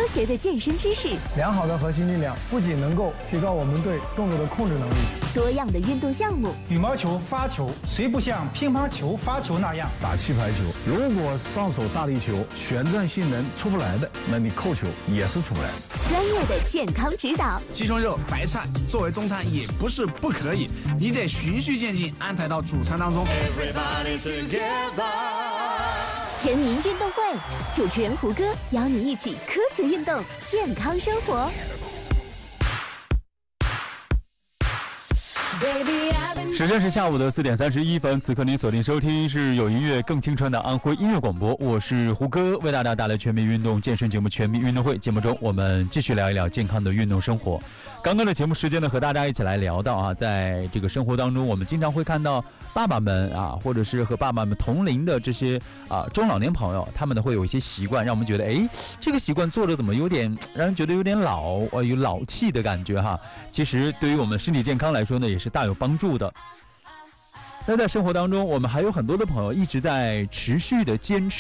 学的健身知识， 良好的核心力量不仅能够提高我们对动作的控制能力， 多样的运动项目。 羽毛球发球虽不像乒乓球发球那样打气排球，如果上手大力球旋转性能出不来的，那你扣球也是出不来的。 专业的健康指导， 鸡胸肉、白菜作为中餐也不是不可以，你得循序渐进安排到主餐当中。 全民运动会，主持人胡歌邀你一起科学运动，健康生活。 时间是下午的4点31分，此刻您锁定收听是有音乐更青春的安徽音乐广播，我是胡歌，为大家带来全民运动健身节目《全民运动会》。节目中我们继续聊一聊健康的运动生活。刚刚的节目时间呢，和大家一起来聊到啊，在这个生活当中，我们经常会看到爸爸们啊，或者是和爸爸们同龄的这些中老年朋友，他们呢会有一些习惯，让我们觉得，哎，这个习惯做的怎么有点让人觉得有点老，有老气的感觉哈。其实对于我们身体健康来说呢，也是大有帮助的。那在生活当中，我们还有很多的朋友一直在持续的坚持